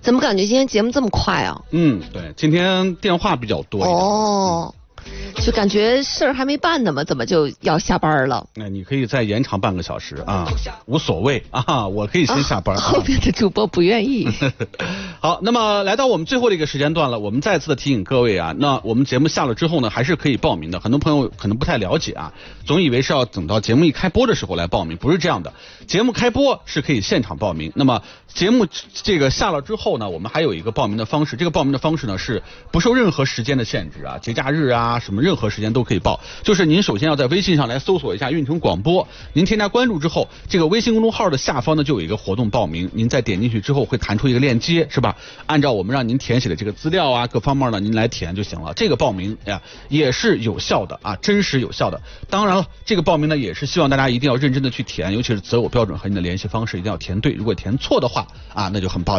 怎么感觉今天节目这么快啊？ 对，今天电话比较多。 哦。就感觉事儿还没办呢嘛，怎么就要下班了？ 那你可以再延长半个小时啊，无所谓啊，我可以先下班。 后面的主播不愿意。 好，那么来到我们最后的一个时间段了，我们再次的提醒各位啊，那我们节目下了之后呢，还是可以报名的。很多朋友可能不太了解啊，总以为是要等到节目一开播的时候来报名，不是这样的。节目开播是可以现场报名，那么节目这个下了之后呢，我们还有一个报名的方式，这个报名的方式呢是不受任何时间的限制啊，节假日啊什么任何时间都可以报。就是您首先要在微信上来搜索一下运城广播，您添加关注之后，这个微信公众号的下方呢就有一个活动报名，您再点进去之后会弹出一个链接，是吧？按照我们让您填写的这个资料啊各方面呢，您来填就行了。这个报名呀也是有效的啊，真实有效的。当然了，这个报名呢也是希望大家一定要认真的去填，尤其是择偶标准和您的联系方式一定要填对，如果填错的话啊，那就很抱歉。